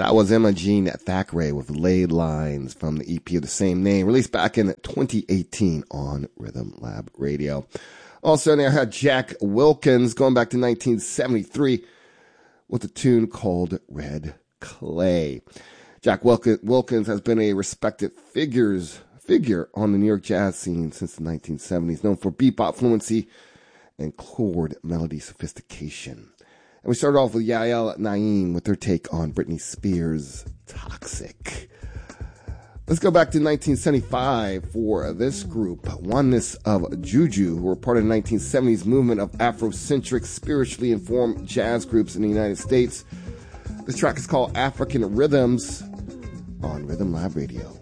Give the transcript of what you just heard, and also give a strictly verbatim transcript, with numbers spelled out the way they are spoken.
That was Emma Jean Thackeray with Laid Lines from the E P of the same name, released back in twenty eighteen on Rhythm Lab Radio. Also, there I had Jack Wilkins going back to nineteen seventy-three with a tune called Red Clay. Jack Wilkins has been a respected figures figure on the New York jazz scene since the nineteen seventies, known for bebop fluency and chord melody sophistication. And we started off with Yael Naim with their take on Britney Spears' Toxic. Let's go back to nineteen seventy-five for this group, Oneness of Juju, who were part of the nineteen seventies movement of Afrocentric, spiritually informed jazz groups in the United States. This track is called African Rhythms on Rhythm Lab Radio.